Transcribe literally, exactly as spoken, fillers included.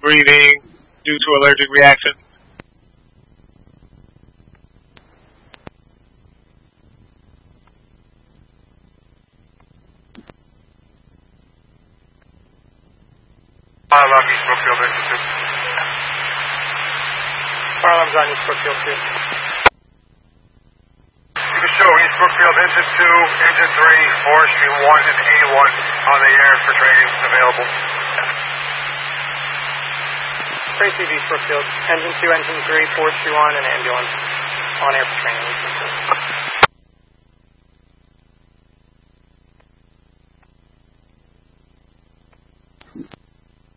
breathing due to allergic reaction. Fire alarm, East Brookfield, engine two. Fire alarm's on East Brookfield two. You can show East Brookfield, engine two, engine three, forestry one, and A one on the air for training available. Tracy East Brookfield, engine two, engine three, forestry one, and ambulance on air for training.